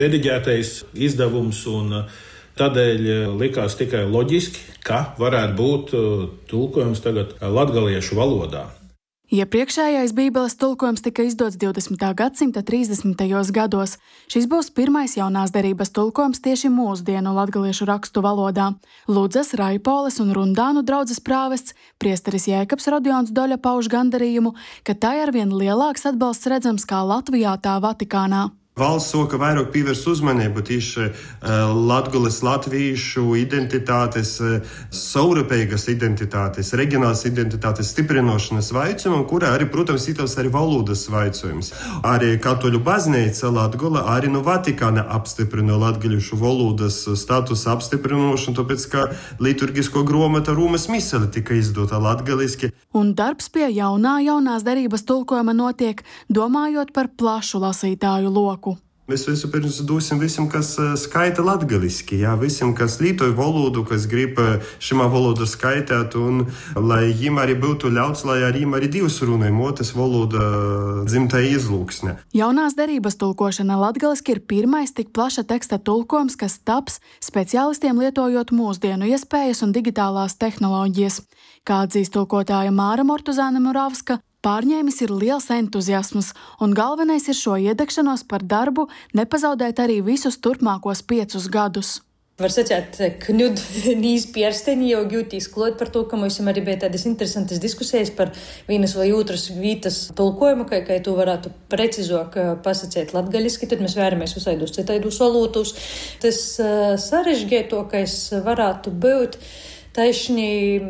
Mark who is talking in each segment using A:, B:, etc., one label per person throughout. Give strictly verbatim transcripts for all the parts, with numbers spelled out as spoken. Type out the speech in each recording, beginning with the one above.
A: rediģētais izdevums, un tādēļ likās tikai loģiski, ka varētu būt tulkojums tagad latgaliešu valodā.
B: Iepriekšējais Bībeles tulkojums tika izdots divdesmitā gadsimta trīsdesmitajos gados. Šis būs pirmais jaunās derības tulkojums tieši mūsdienu latgaliešu rakstu valodā. Ludzas, Raipoles un Rundānu draudzes prāvests priesteris Jēkabs Rodions Doļa pauž gandarījumu, ka tai arvien lielāks atbalsts redzams kā Latvijā, tā Vatikānā.
C: Valsts soka vairāk pievērst uzmanību tieši latgules latviešu identitātes, sauropeigas identitātes, reģionālas identitātes stiprinošanas vaicojumam, kurā arī, protams, ietās arī valodas vaicojums. Arī Katoļu baznīca Latgula arī no Vatikāna apstiprina latgaliešu valodas statusu apstiprinošanu, tāpēc, ka liturgisko gromata Rūmas misele tika izdota latgaliski.
B: Un darbs pie jaunā jaunās derības tulkojuma notiek, domājot par plašu lasītāju loku.
C: Mēs vispirms dosim visam, kas skaita latgaliski, jā, visam, kas lietoja valodu, kas grib šimā valodu skaitāt, un lai viņiem arī būtu ļauts, lai arī viņiem arī divas runāja motes valoda dzimtā izlūksne.
B: Jaunās derības tulkošana latgaliski ir pirmais tik plaša teksta tulkojums, kas taps speciālistiem lietojot mūsdienu iespējas un digitālās tehnoloģijas. Kā atzīst tulkotāja Māra Mortuzāne Muravska, pārņēmis ir liels entuziasms, un galvenais ir šo iedegšanos par darbu nepazaudēt arī visus turpmākos piecus gadus.
D: Var sacīt, kņud nīs piersteņi jau jūtīs klot par to, ka mums arī bija tādas interesantas diskusijas par vienas vai otras vītas tulkojumu, ka, ka tu varētu precizāk pasacīt latgaliski, tad mēs vēramies visaidos citaidus valūtus. Tas uh, sarežģītākais varētu būt taišņi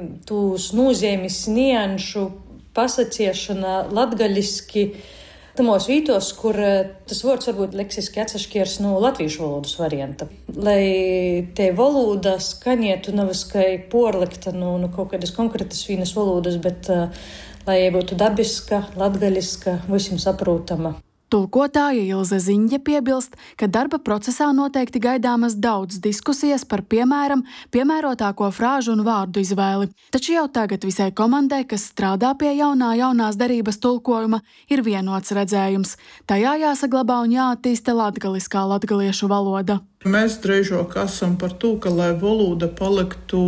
D: tūs nozīmes nianšu pasaciešana latgaļiski tamos vītos, kur tas vārds varbūt leksiski atsaškiers no latviešu valodas varianta. Lai te valoda skanietu navaskai porlikta no, no kaut kādas konkrētas vienas valodas, bet uh, lai būtu dabiska, latgaļiska, visiem saprotama.
B: Tulkotāja Ilze Ziņģe piebilst, ka darba procesā noteikti gaidāmas daudz diskusijas par, piemēram, piemērotāko frāžu un vārdu izvēli. Taču jau tagad visai komandai, kas strādā pie jaunā jaunās derības tulkojuma, ir vienots redzējums. Tajā jāsaglabā un jāattīsta latgaliskā latgaliešu valoda.
E: Mēs drīzāk esam par to, ka lai valoda paliktu,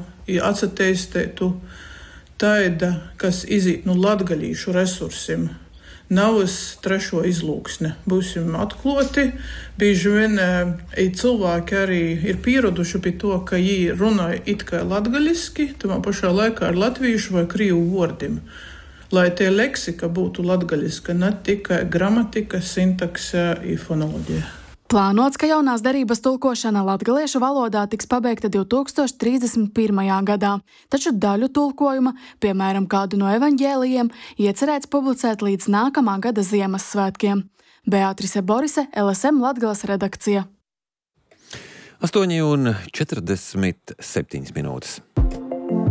E: atsateistētu taida, kas izīt no latgalīšu resursiem. Nav es trešo izlūksne. Būsim atkloti. Bieži vien cilvēki arī ir pieraduši pie to, ka viņi runāja it kā latgaliski, tamā pašā laikā ar latviešu vai krievu vārdiem. Lai tie leksika būtu latgaliska, ne tikai gramatika, sintakse un fonoloģija.
B: Plānots, ka jaunās derības tulkošana latgaliešu valodā tiks pabeigta divtūkstoš trīsdesmit pirmajā gadā, taču daļu tulkojuma, piemēram, kādu no evaņģēlijiem, iecerēts publicēt līdz nākamā gada Ziemassvētkiem. Beatrise Borise, L S M Latgales redakcija.
F: astoņi un četrdesmit septiņas minūtes.